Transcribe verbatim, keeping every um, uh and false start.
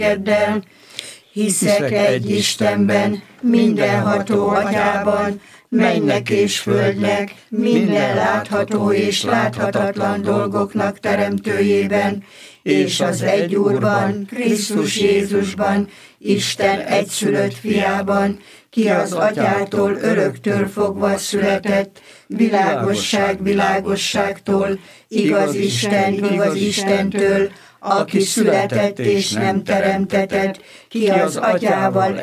Érdel. Hiszek egy Istenben, mindenható Atyában, mennek és földnek, minden látható és láthatatlan dolgoknak teremtőjében, és az egy Úrban, Krisztus Jézusban, Isten egyszülött fiában, ki az Atyától öröktől fogva született, világosság világosságtól, igaz Isten igaz Istentől, aki született és nem teremtetett, ki az Atyával